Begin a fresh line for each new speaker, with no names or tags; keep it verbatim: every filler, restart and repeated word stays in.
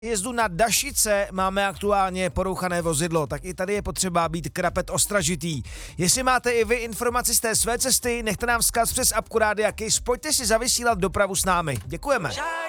jezdu na Dašice máme aktuálně porouchané vozidlo, tak i tady je potřeba být krapet ostražitý. Jestli máte i vy informaci z té své cesty, nechte nám vzkaz přes apku Rádia Kiss, pojďte si zavysílat dopravu s námi. Děkujeme.